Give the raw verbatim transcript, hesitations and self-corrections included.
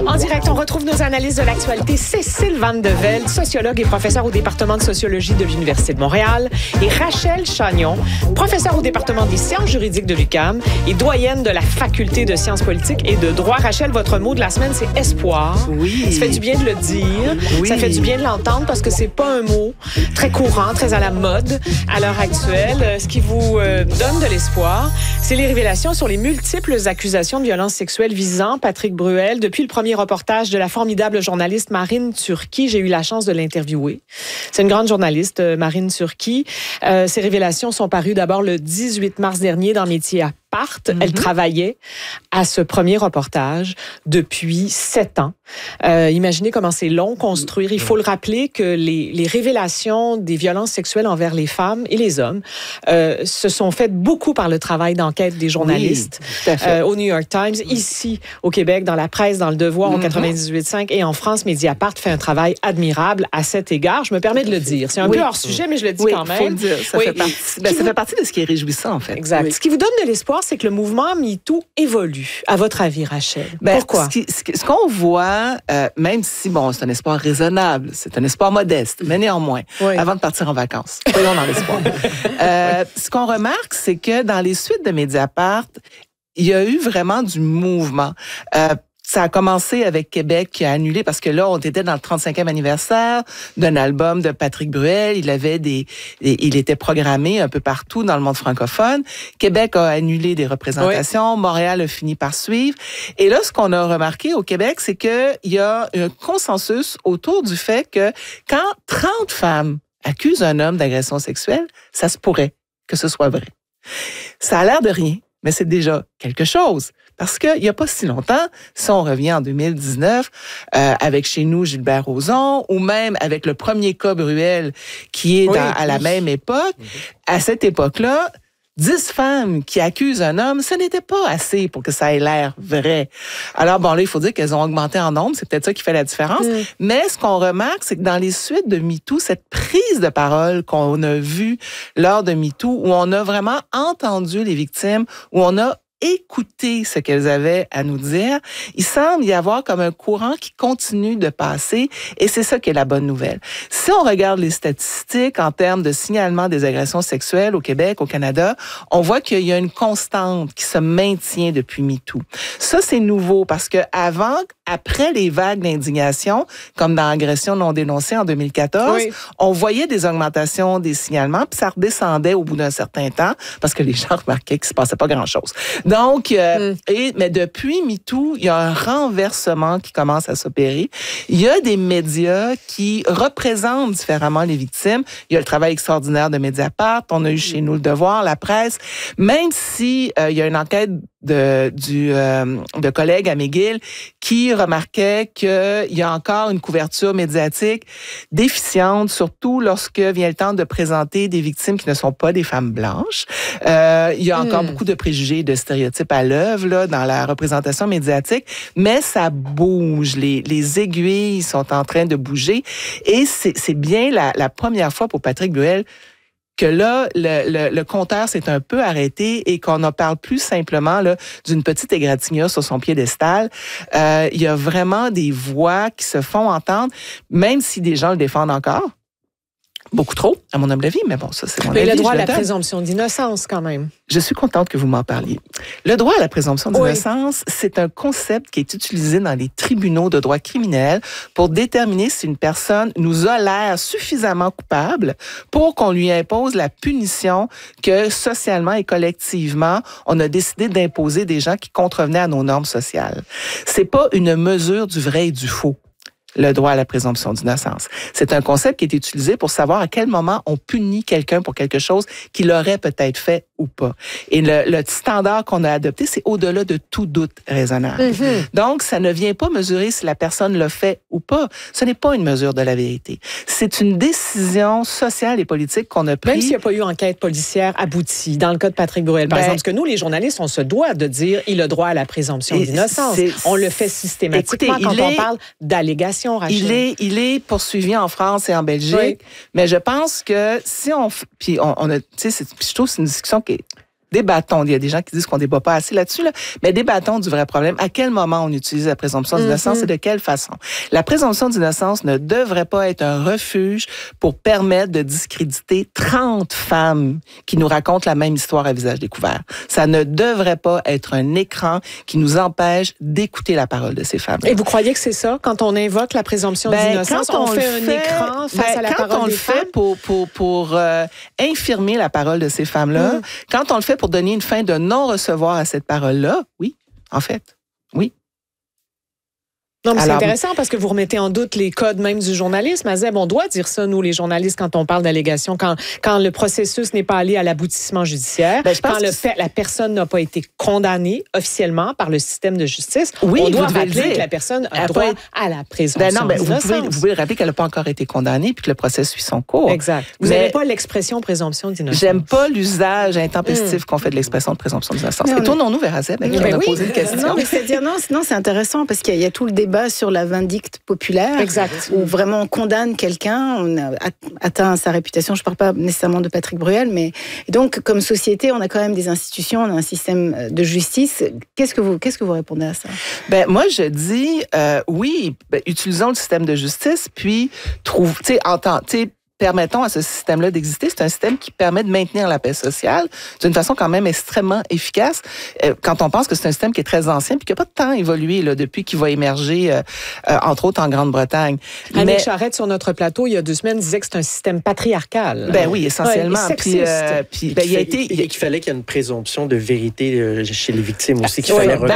En direct, on retrouve nos analyses de l'actualité. Cécile Van de Velde, sociologue et professeure au département de sociologie de l'Université de Montréal, et Rachel Chagnon, professeure au département des sciences juridiques de l'U Q A M et doyenne de la faculté de sciences politiques et de droit. Rachel, votre mot de la semaine, c'est espoir. Oui. Ça fait du bien de le dire. Oui. Ça fait du bien de l'entendre parce que c'est pas un mot très courant, très à la mode à l'heure actuelle. Ce qui vous euh, donne de l'espoir, c'est les révélations sur les multiples accusations de violences sexuelles visant Patrick Bruel. Depuis le premier reportage de la formidable journaliste Marine Turki, j'ai eu la chance de l'interviewer. C'est une grande journaliste, Marine Turki. Euh, ces révélations sont parues d'abord le dix-huit mars dernier dans Métiers à Part. Mm-hmm. Elle travaillait à ce premier reportage depuis sept ans. Euh, imaginez comment c'est long construire. Il faut le rappeler que les, les révélations des violences sexuelles envers les femmes et les hommes euh, se sont faites beaucoup par le travail d'enquête des journalistes. Oui, euh, au New York Times, ici au Québec, dans la presse, dans le Devoir, mm-hmm. au quatre-vingt-dix-huit cinq et en France, Mediapart fait un travail admirable à cet égard. Je me permets de le dire. C'est un oui. peu hors sujet, mais je le dis oui, quand même. Faut le dire. Ça, oui. fait partie, ben, ça vous... fait partie de ce qui est réjouissant, en fait. Exact. Oui. Ce qui vous donne de l'espoir, c'est que le mouvement MeToo évolue. À votre avis, Rachel? Ben, Pourquoi? Ce, qui, ce, ce qu'on voit, euh, même si, bon, c'est un espoir raisonnable, c'est un espoir modeste, mais néanmoins, oui. avant de partir en vacances, soyons dans l'espoir. euh, ce qu'on remarque, c'est que dans les suites de Mediapart, il y a eu vraiment du mouvement. Euh, Ça a commencé avec Québec qui a annulé parce que là, on était dans le trente-cinquième anniversaire d'un album de Patrick Bruel. Il avait des, il était programmé un peu partout dans le monde francophone. Québec a annulé des représentations. Oui. Montréal a fini par suivre. Et là, ce qu'on a remarqué au Québec, c'est que il y a un consensus autour du fait que quand trente femmes accusent un homme d'agression sexuelle, ça se pourrait que ce soit vrai. Ça a l'air de rien, mais c'est déjà quelque chose. Parce qu'il n'y a pas si longtemps, si on revient en deux mille dix-neuf, euh, avec chez nous Gilbert Rozon, ou même avec le premier cas Bruel, qui est oui, dans, à la oui. même époque, mm-hmm. à cette époque-là, dix femmes qui accusent un homme, ce n'était pas assez pour que ça ait l'air vrai. Alors, bon, là, il faut dire qu'elles ont augmenté en nombre, c'est peut-être ça qui fait la différence. Mm. Mais ce qu'on remarque, c'est que dans les suites de MeToo, cette prise de parole qu'on a vue lors de MeToo, où on a vraiment entendu les victimes, où on a écouter ce qu'elles avaient à nous dire, il semble y avoir comme un courant qui continue de passer et c'est ça qui est la bonne nouvelle. Si on regarde les statistiques en termes de signalement des agressions sexuelles au Québec, au Canada, on voit qu'il y a une constante qui se maintient depuis MeToo. Ça, c'est nouveau parce que avant, après les vagues d'indignation, comme dans Agression non dénoncée en deux mille quatorze, oui. on voyait des augmentations des signalements puis ça redescendait au bout d'un certain temps parce que les gens remarquaient qu'il se passait pas grand-chose. Donc, euh, mm. et, mais depuis MeToo, il y a un renversement qui commence à s'opérer. Il y a des médias qui représentent différemment les victimes. Il y a le travail extraordinaire de Mediapart. On a eu chez nous Le Devoir, la presse. Même si euh, il y a une enquête de, du, euh, de collègues à McGill qui remarquait qu'il y a encore une couverture médiatique déficiente, surtout lorsque vient le temps de présenter des victimes qui ne sont pas des femmes blanches. Euh, il y a encore mm. beaucoup de préjugés, de stéréotypes à l'œuvre là, dans la représentation médiatique, mais ça bouge. Les, les aiguilles sont en train de bouger et c'est, c'est bien la, la première fois pour Patrick Bruel que là, le, le, le compteur s'est un peu arrêté et qu'on ne parle plus simplement là, d'une petite égratignure sur son piédestal. Euh, il y a vraiment des voix qui se font entendre, même si des gens le défendent encore. Beaucoup trop, à mon humble avis, mais bon, ça, c'est mon mais avis. Mais le droit à la présomption d'innocence, quand même. Je suis contente que vous m'en parliez. Le droit à la présomption d'innocence, oui. c'est un concept qui est utilisé dans les tribunaux de droit criminel pour déterminer si une personne nous a l'air suffisamment coupable pour qu'on lui impose la punition que socialement et collectivement, on a décidé d'imposer des gens qui contrevenaient à nos normes sociales. C'est pas une mesure du vrai et du faux. Le droit à la présomption d'innocence. C'est un concept qui est utilisé pour savoir à quel moment on punit quelqu'un pour quelque chose qu'il aurait peut-être fait ou pas. Et le, le standard qu'on a adopté, c'est au-delà de tout doute raisonnable. Mm-hmm. Donc, ça ne vient pas mesurer si la personne l'a fait ou pas. Ce n'est pas une mesure de la vérité. C'est une décision sociale et politique qu'on a prise. Même s'il n'y a pas eu enquête policière aboutie, dans le cas de Patrick Bruel, par ben, exemple, parce que nous, les journalistes, on se doit de dire il a droit à la présomption d'innocence. On le fait systématiquement écoutez, quand on est, parle d'allégations. Il est, il est poursuivi en France et en Belgique, oui. mais je pense que si on... Puis on, on a... Tu sais, je trouve que c'est une discussion qui est débattons. Il y a des gens qui disent qu'on débat pas assez là-dessus, là, mais débattons du vrai problème. À quel moment on utilise la présomption d'innocence mm-hmm. et de quelle façon? La présomption d'innocence ne devrait pas être un refuge pour permettre de discréditer trente femmes qui nous racontent la même histoire à visage découvert. Ça ne devrait pas être un écran qui nous empêche d'écouter la parole de ces femmes. Et vous croyez que c'est ça, quand on invoque la présomption ben, d'innocence, on, on fait un fait, écran face ben, à la parole des femmes? Quand on le fait pour, pour, pour euh, infirmer la parole de ces femmes-là, mm. quand on le fait pour donner une fin de non-recevoir à cette parole-là, oui, en fait, oui. Non, mais Alors, c'est intéressant parce que vous remettez en doute les codes même du journalisme. Azeb, on doit dire ça, nous, les journalistes, quand on parle d'allégations, quand, quand le processus n'est pas allé à l'aboutissement judiciaire, ben, quand le, la personne n'a pas été condamnée officiellement par le système de justice, oui, on doit rappeler que la personne a droit être... à la présomption ben non, ben, vous, pouvez, vous pouvez rappeler qu'elle n'a pas encore été condamnée puis que le procès suit son cours. Exact. Vous n'avez pas l'expression présomption d'innocence. J'aime pas l'usage intempestif mmh. qu'on fait de l'expression de présomption d'innocence. Et tournons-nous vers Azeb, qui ben va oui. poser une question. Non, mais c'est-à-dire, non, non, c'est intéressant parce qu'il y a tout le débat sur la vindicte populaire, exact. où vraiment on condamne quelqu'un, on a atteint sa réputation. Je ne parle pas nécessairement de Patrick Bruel, mais et donc comme société, on a quand même des institutions, on a un système de justice. Qu'est-ce que vous, qu'est-ce que vous répondez à ça? Ben moi, je dis euh, oui, ben, utilisons le système de justice, puis trouve, tu sais, entend, tu sais. Permettons à ce système-là d'exister. C'est un système qui permet de maintenir la paix sociale d'une façon quand même extrêmement efficace. Euh, quand on pense que c'est un système qui est très ancien puis qui n'a pas de temps évolué là, depuis qu'il va émerger, euh, euh, entre autres en Grande-Bretagne. Annick Mais... Charrette, sur notre plateau, il y a deux semaines, disait que c'est un système patriarcal. Ben oui, essentiellement. Ouais, puis, euh, puis, ben, il a été... Et qu'il fallait qu'il y ait une présomption de vérité chez les victimes aussi, qu'il ouais, fallait